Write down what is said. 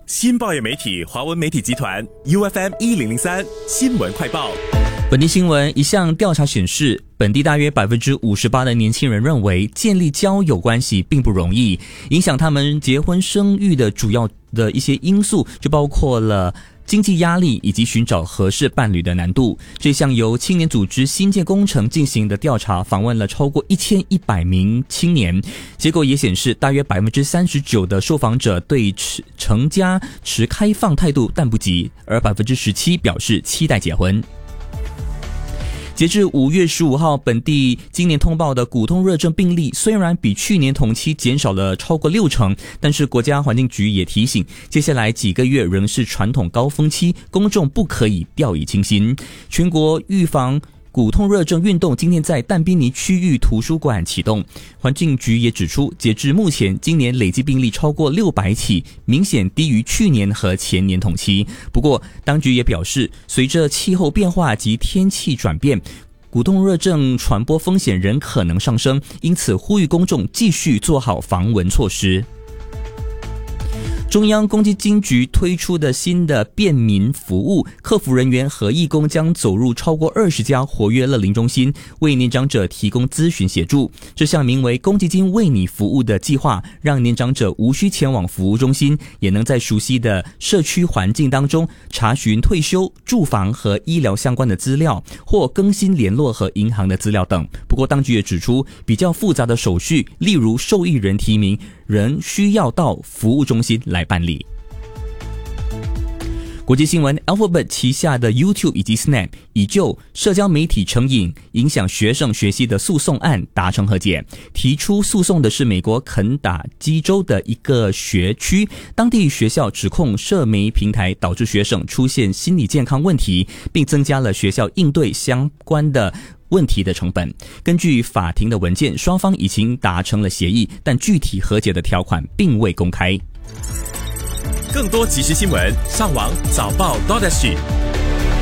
新报业媒体华文媒体集团 UFM1003 新闻快报。 本地新闻，一项调查显示，本地大约 58% 的年轻人认为建立交友关系并不容易，影响他们结婚生育的主要的一些因素就包括了经济压力以及寻找合适伴侣的难度。这项由青年组织新建工程进行的调查访问了超过1100名青年，结果也显示大约 39% 的受访者对成家持开放态度但不急，而 17% 表示期待结婚。截至5月15号，本地今年通报的骨痛热症病例虽然比去年同期减少了超过60%，但是国家环境局也提醒，接下来几个月仍是传统高峰期，公众不可以掉以轻心。全国预防骨痛热症运动今天在但宾尼区域图书馆启动，环境局也指出，截至目前，今年累计病例超过600起，明显低于去年和前年同期。不过，当局也表示，随着气候变化及天气转变，骨痛热症传播风险仍可能上升，因此呼吁公众继续做好防蚊措施。中央公积金局推出的新的便民服务，客服人员和义工将走入超过20家活跃乐龄中心，为年长者提供咨询协助。这项名为公积金为你服务的计划，让年长者无需前往服务中心，也能在熟悉的社区环境当中查询退休、住房和医疗相关的资料，或更新联络和银行的资料等。不过当局也指出，比较复杂的手续，例如受益人提名，仍需要到服务中心来办理。国际新闻 Alphabet 旗下的 YouTube 以及 Snap 已就社交媒体成瘾影响学生学习的诉讼案达成和解。提出诉讼的是美国肯塔基州的一个学区，当地学校指控社媒平台导致学生出现心理健康问题，并增加了学校应对相关的问题的成本。根据法庭的文件，双方已经达成了协议，但具体和解的条款并未公开。 更多即时新闻，上网早报 .SG。